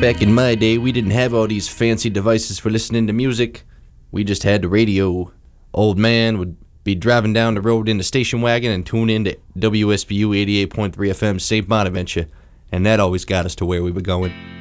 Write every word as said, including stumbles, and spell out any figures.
Back in my day, we didn't have all these fancy devices for listening to music. We just had the radio. Old man would be driving down the road in the station wagon and tune in to W S B U eighty-eight point three F M Saint Bonaventure, and that always got us to where we were going.